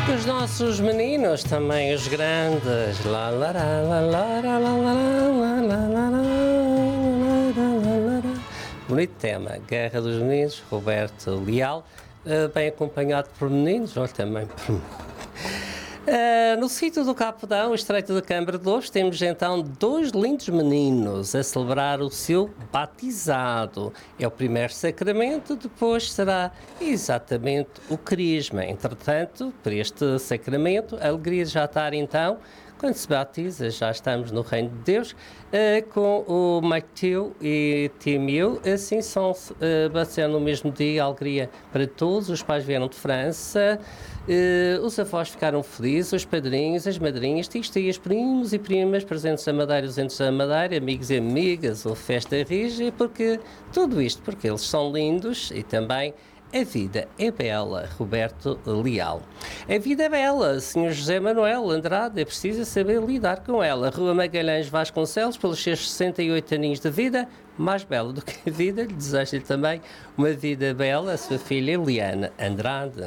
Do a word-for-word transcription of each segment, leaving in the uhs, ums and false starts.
Os nossos meninos, também os grandes. Lá, lá, lá, lá, lá, lá, lá, lá, lá, lá, lá, lá, lá. Bonito tema, Guerra dos Meninos, Roberto Leal, uh, bem acompanhado por meninos, ou também por... Uh, no sítio do Capudão, o Estreito da Câmara de Lobos, temos então dois lindos meninos a celebrar o seu batizado. É o primeiro sacramento, depois será exatamente o crisma. Entretanto, para este sacramento, a alegria de já estar então, quando se batiza, já estamos no Reino de Deus, uh, com o Mateu e Timeu, assim são uh, batizando no mesmo dia, a alegria para todos. Os pais vieram de França, uh, os avós ficaram felizes, os padrinhos, as madrinhas, tios, tias, primos e primas, presentes da Madeira, ausentes da Madeira, amigos e amigas, ou festa rija, porque tudo isto, porque eles são lindos e também a vida é bela, Roberto Leal. A vida é bela, senhor José Manuel Andrade, é preciso saber lidar com ela. Rua Magalhães Vasconcelos, pelos seus sessenta e oito aninhos de vida, mais bela do que a vida, lhe desejo-lhe também uma vida bela, a sua filha Eliana Andrade.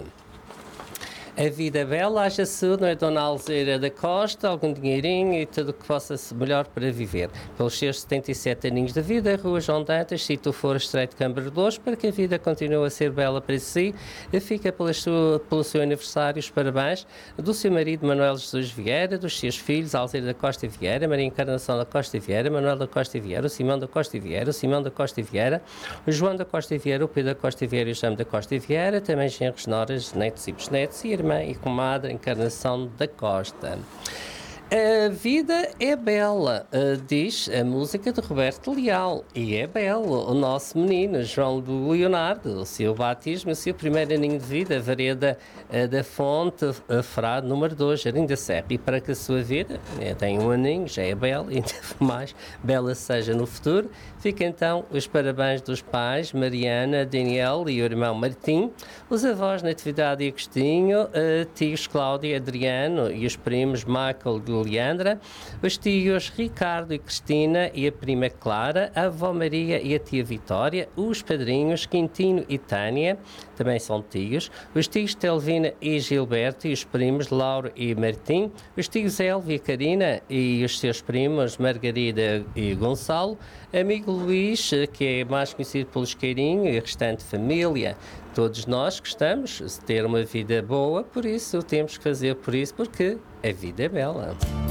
A vida é bela, haja saúde, não é, Dona Alzeira da Costa, algum dinheirinho e tudo o que possa ser melhor para viver. Pelos seus setenta e sete aninhos de vida, Rua João Dantas, sítio for Estreito Câmara de Lobos, para que a vida continue a ser bela para si, fica pela sua, pelo seu aniversário os parabéns do seu marido Manuel Jesus Vieira, dos seus filhos Alzeira da Costa e Vieira, Maria Encarnação da Costa e Vieira, Manuel da Costa e Vieira, o Simão da Costa e Vieira, o Simão da Costa e Vieira, o João da Costa e Vieira, o Pedro da Costa e Vieira e o Jaime da Costa e Vieira, também genros, noras, netos e bisnetos e irmã e comadre Encarnação da Costa. A vida é bela, uh, diz a música de Roberto Leal, e é belo o nosso menino João Leonardo, o seu batismo, o seu primeiro aninho de vida, Vareda uh, da Fonte, uh, Frade, número dois, Jardim da Serra, e para que a sua vida uh, tenha um aninho, já é bela, e ainda mais bela seja no futuro, fica então os parabéns dos pais, Mariana, Daniel e o irmão Martim, os avós Natividade e Agostinho, uh, tios Cláudia e Adriano, e os primos Michael e Leandra, os tios Ricardo e Cristina e a prima Clara, a avó Maria e a tia Vitória, os padrinhos Quintino e Tânia, também são tios, os tios Telvina e Gilberto e os primos Lauro e Martim, os tios Elvia e Karina e os seus primos Margarida e Gonçalo, amigo Luís, que é mais conhecido pelo Isqueirinho, e a restante família. Todos nós gostamos de ter uma vida boa, por isso temos que fazer por isso, porque a vida é bela.